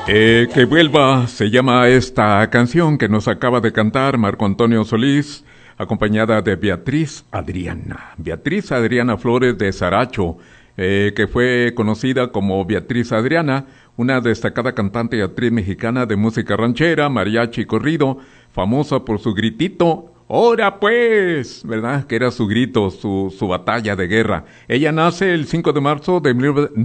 Que vuelva, se llama esta canción que nos acaba de cantar Marco Antonio Solís, acompañada de Beatriz Adriana. Beatriz Adriana Flores de Saracho, que fue conocida como Beatriz Adriana, una destacada cantante y actriz mexicana de música ranchera, mariachi y corrido, famosa por su gritito ¡Ora pues! ¿Verdad? Que era su grito, su batalla de guerra. Ella nace el 5 de marzo de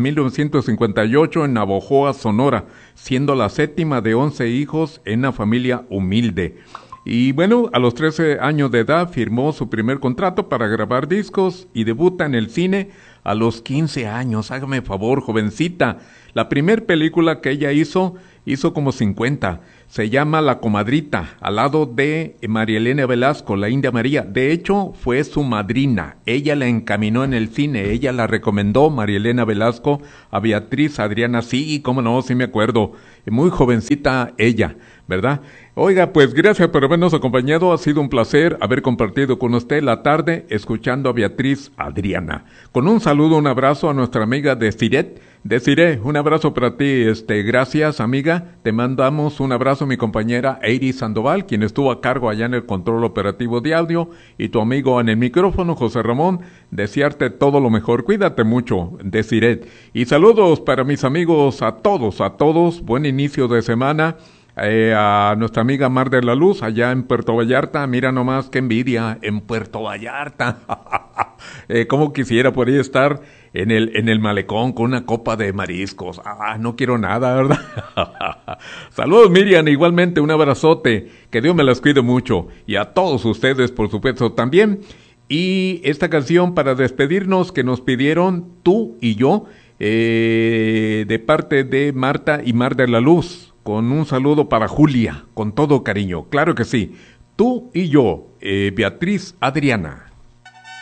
1958 en Navojoa, Sonora, siendo la séptima de 11 hijos en una familia humilde. Y bueno, a los 13 años de edad firmó su primer contrato para grabar discos y debuta en el cine a los 15 años. Hágame favor, jovencita. La primer película que ella hizo como 50. Se llama La Comadrita, al lado de María Elena Velasco, la India María. De hecho, fue su madrina. Ella la encaminó en el cine. Ella la recomendó, María Elena Velasco, a Beatriz Adriana. Sí, cómo no, sí me acuerdo. Muy jovencita ella, ¿verdad? Oiga, pues gracias por habernos acompañado. Ha sido un placer haber compartido con usted la tarde escuchando a Beatriz Adriana. Con un saludo, un abrazo a nuestra amiga Desiret. Desiree, un abrazo para ti, gracias amiga, te mandamos un abrazo a mi compañera Eiri Sandoval, quien estuvo a cargo allá en el control operativo de audio, y tu amigo en el micrófono, José Ramón, desearte todo lo mejor, cuídate mucho, Desiree, y saludos para mis amigos, a todos, buen inicio de semana, a nuestra amiga Mar de la Luz, allá en Puerto Vallarta, mira nomás qué envidia, en Puerto Vallarta, cómo quisiera por ahí estar en el malecón con una copa de mariscos, no quiero nada, ¿verdad? Saludos Miriam, igualmente un abrazote, que Dios me las cuide mucho, y a todos ustedes por supuesto también, y esta canción para despedirnos que nos pidieron tú y yo, de parte de Marta y Mar de la Luz, con un saludo para Julia, con todo cariño, claro que sí, tú y yo, Beatriz Adriana.